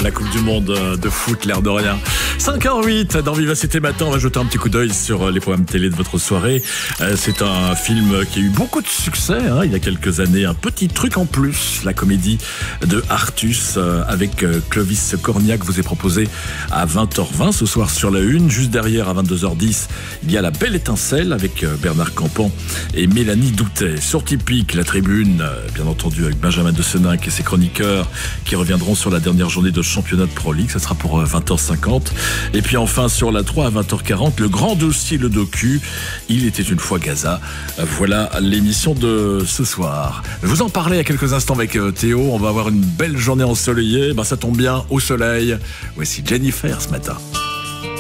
la Coupe du Monde de foot, l'air de rien. 5h08 dans Vivacité Matin, on va jeter un petit coup d'œil sur les programmes télé de votre soirée. C'est un film qui a eu beaucoup de succès il y a quelques années. Un petit truc en plus, la comédie de Artus avec Clovis Cornillac vous est proposé à 20h20 ce soir sur la Une. Juste derrière, à 22h10, il y a La Belle Étincelle avec Bernard Campan et Mélanie Doutet. Sur Typique, La Tribune, bien entendu avec Benjamin de Seninck et ses chroniqueurs qui reviendront sur la dernière journée de championnat de Pro League. Ça sera pour 20h50. Et puis enfin sur la 3 à 20h40, le grand dossier, le docu. Il était une fois Gaza. Voilà l'émission de ce soir. Je vous en parlais il y a quelques instants avec Théo. On va avoir une belle journée ensoleillée. Ça tombe bien, au soleil. Voici Jennifer ce matin.